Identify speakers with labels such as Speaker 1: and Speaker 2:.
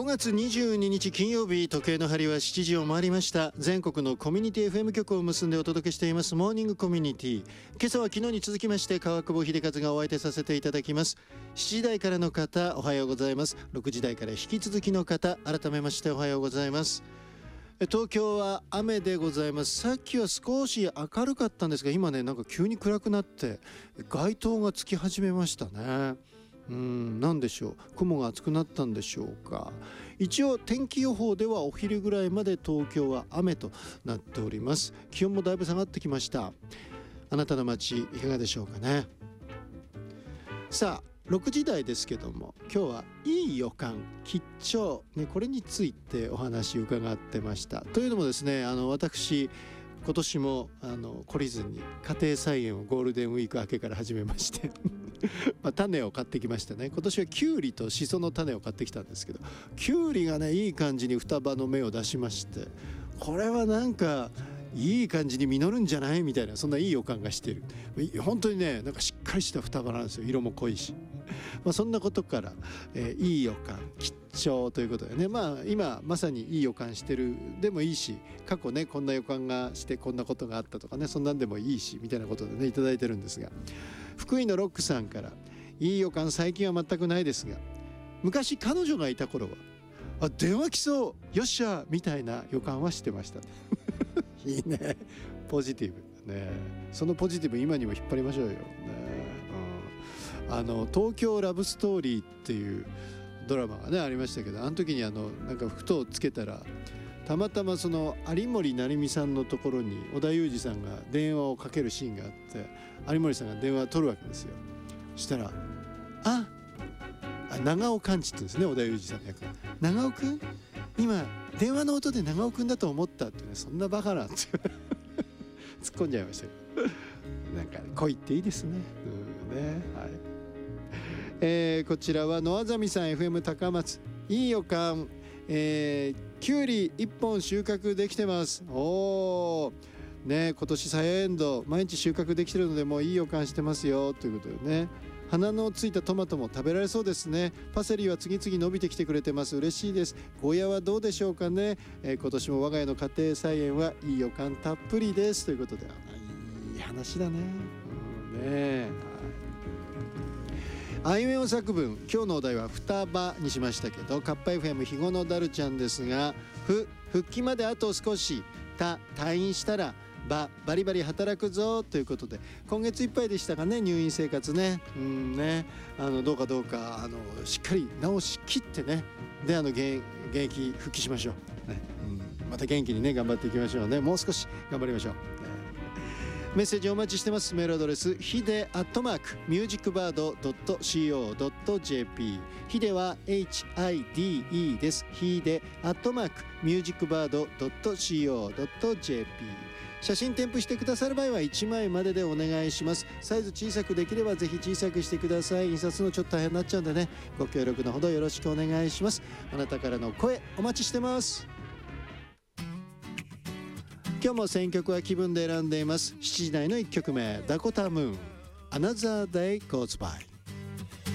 Speaker 1: 5月22日金曜日、時計の針は7時を回りました。全国のコミュニティ FM 局を結んでお届けしていますモーニングコミュニティ。今朝は昨日に続きまして川久保秀和がお相手させていただきます。7時台からの方おはようございます。6時台から引き続きの方改めましておはようございます。東京は雨でございます。さっきは少し明るかったんですが、今ねなんか急に暗くなって街灯がつき始めましたね。なんでしょう、雲が厚くなったんでしょうか。一応天気予報ではお昼ぐらいまで東京は雨となっております。気温もだいぶ下がってきました。あなたの街いかがでしょうかね。さあ6時台ですけども、今日はいい予感吉兆、これについてお話伺ってました。というのもですね、私今年も懲りずに家庭菜園をゴールデンウィーク明けから始めまして種を買ってきましたね。今年はキュウリとシソの種を買ってきたんですけど、キュウリがねいい感じに双葉の芽を出しまして、これはなんかいい感じに実るんじゃないみたいな、そんないい予感がしている。本当にねなんかしっかりした双葉なんですよ。色も濃いし、そんなことから、いい予感吉兆ということでね、今まさにいい予感してるでもいいし、過去ねこんな予感がしてこんなことがあったとかね、そんなんでもいいしみたいなことでねいただいてるんですが、福井のロックさんからいい予感最近は全くないですが、昔彼女がいた頃は電話来そうよっしゃみたいな予感はしてましたいいね、ポジティブね。そのポジティブ今にも引っ張りましょうよね。東京ラブストーリーっていうドラマがねありましたけど、あの時になんかふとつけたらたまたまその有森成美さんのところに織田裕二さんが電話をかけるシーンがあって、有森さんが電話を取るわけですよ。そしたら長尾寛治って言うんですね、織田裕二さんの役。長尾くん今電話の音で長尾くんだと思ったってね、そんなバカなんですよ突っ込んじゃいましたけどなんか恋っていいですね。はい。こちらは野あざみさん FM 高松、いい予感、きゅうり1本収穫できてます。今年サヤエンド毎日収穫できてるのでもういい予感してますよということでね。花のついたトマトも食べられそうですね。パセリは次々伸びてきてくれてます。嬉しいです。ゴーヤはどうでしょうかね。今年も我が家の家庭菜園はいい予感たっぷりですということで、いい話だね。あいうえお作文、今日のお題は双葉にしましたけど、カッパ FM 肥後のダルちゃんですが、復帰まであと少し、退院したらバリバリ働くぞということで、今月いっぱいでしたかね、入院生活ね。どうかしっかり治しきってね、で現役復帰しましょう、ね。また元気にね頑張っていきましょうね。もう少し頑張りましょう。メッセージお待ちしてます。メールアドレスひで@musicbird.co.jp、 ひでは HIDE です。ひで@musicbird.co.jp。 写真添付してくださる場合は1枚まででお願いします。サイズ小さくできればぜひ小さくしてください。印刷のちょっと大変になっちゃうんでね、ご協力のほどよろしくお願いします。あなたからの声お待ちしてます。今日も選曲は気分で選んでいます。7時台の1曲目、ダコタムーン Another Day Goes By。